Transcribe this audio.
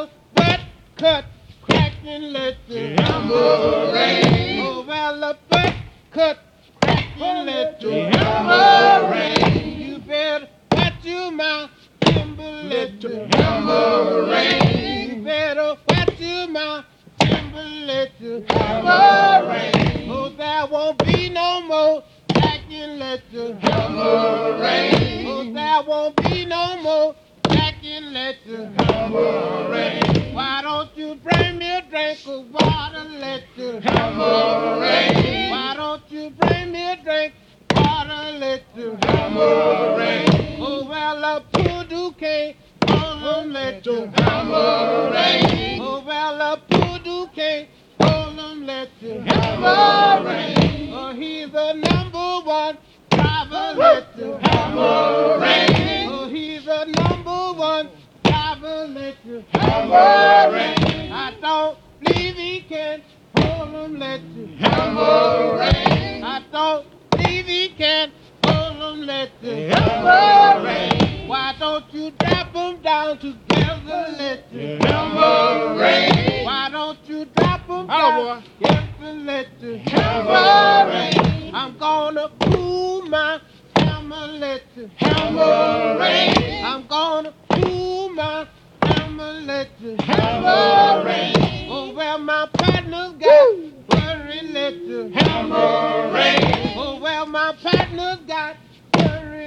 well, butt, cut, crack, and let the hammer rain. Oh, well, the butt, cut, crack, and let the hammer rain. You better watch your mouth, timber, let the hammer rain. You better watch your mouth, timber, let the hammer rain. Oh, there won't be no more crack, and let the hammer rain. Oh, there won't be no more crack, and let the hammer rain. Why don't you bring me a drink of water, let the hammer rain. Why don't you bring me a drink of water, let the hammer rain. Oh, well, a poor Duquesne, oh, let the hammer rain. Oh, well, a poor Duquesne, oh, let the hammer rain. Oh, he's the number one driver, let the hammer rain. Oh, he's the number one driver, let the hammer rain. I don't believe he can hold him, let the hammer rain. I don't believe he can hold him, let the hammer rain. Why don't you drop them down together, let the hammer rain. Why don't you drop them down together, let the hammer rain. I'm gonna cool my hammer, let the hammer rain. I'm gonna cool my hammer, let the hammer rain. Oh, well, my partner's got worry, let the hammer rain. Oh, well, my partner's got